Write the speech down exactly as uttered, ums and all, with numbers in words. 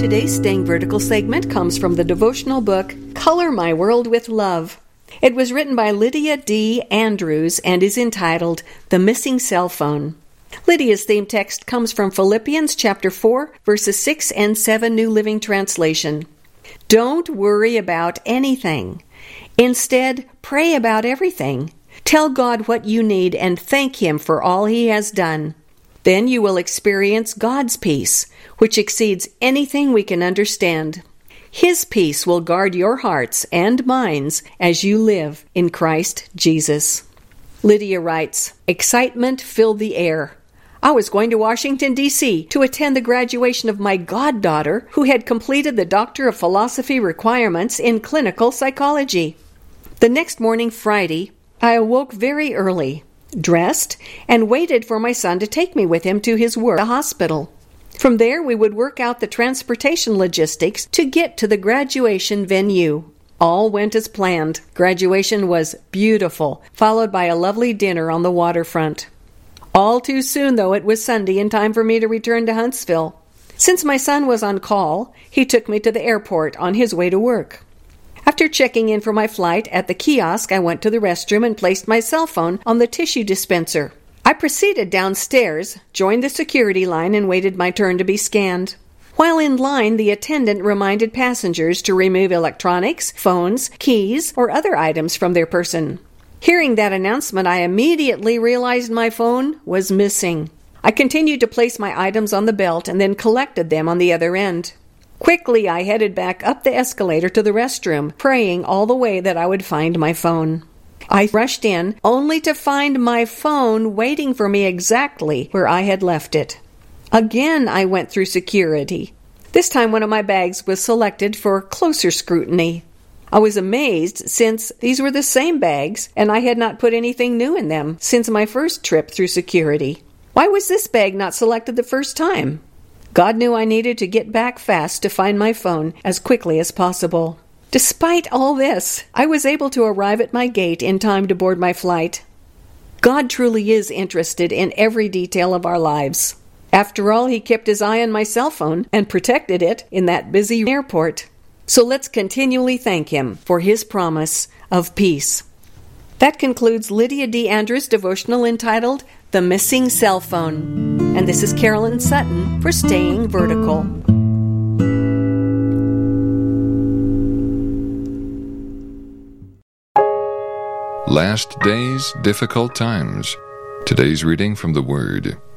Today's Staying Vertical segment comes from the devotional book, Color My World with Love. It was written by Lydia D. Andrews and is entitled, The Missing Cell Phone. Lydia's theme text comes from Philippians chapter four, verses six and seven, New Living Translation. Don't worry about anything. Instead, pray about everything. Tell God what you need and thank Him for all He has done. Then you will experience God's peace, which exceeds anything we can understand. His peace will guard your hearts and minds as you live in Christ Jesus. Lydia writes, Excitement filled the air. I was going to Washington, D C to attend the graduation of my goddaughter who had completed the Doctor of Philosophy requirements in clinical psychology. The next morning, Friday, I awoke very early, dressed, and waited for my son to take me with him to his work at the hospital. From there, we would work out the transportation logistics to get to the graduation venue. All went as planned. Graduation was beautiful, followed by a lovely dinner on the waterfront. All too soon, though, it was Sunday in time for me to return to Huntsville. Since my son was on call, he took me to the airport on his way to work. After checking in for my flight at the kiosk, I went to the restroom and placed my cell phone on the tissue dispenser. I proceeded downstairs, joined the security line, and waited my turn to be scanned. While in line, the attendant reminded passengers to remove electronics, phones, keys, or other items from their person. Hearing that announcement, I immediately realized my phone was missing. I continued to place my items on the belt and then collected them on the other end. Quickly, I headed back up the escalator to the restroom, praying all the way that I would find my phone. I rushed in, only to find my phone waiting for me exactly where I had left it. Again, I went through security. This time, one of my bags was selected for closer scrutiny. I was amazed since these were the same bags, and I had not put anything new in them since my first trip through security. Why was this bag not selected the first time? God knew I needed to get back fast to find my phone as quickly as possible. Despite all this, I was able to arrive at my gate in time to board my flight. God truly is interested in every detail of our lives. After all, He kept His eye on my cell phone and protected it in that busy airport. So let's continually thank Him for His promise of peace. That concludes Lydia D. Andrews' devotional entitled, The Missing Cell Phone. And this is Carolyn Sutton for Staying Vertical. Last Days, Difficult Times. Today's reading from the Word.